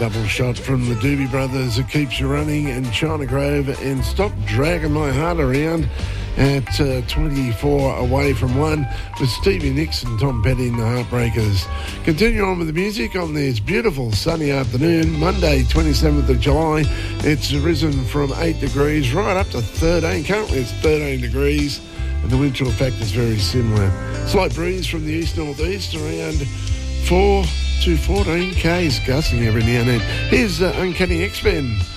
double shot from the Doobie Brothers, It Keeps You Running, and China Grove, and Stop Dragging My Heart Around at 24 away from one with Stevie Nicks and Tom Petty and the Heartbreakers. Continue on with the music on this beautiful sunny afternoon, Monday 27th of July. It's risen from 8 degrees right up to 13. Currently it's 13 degrees and the wind chill factor is very similar. Slight breeze from the east-northeast around 4 to 14 k's, gusting every now and then. Here's Uncanny X-Men.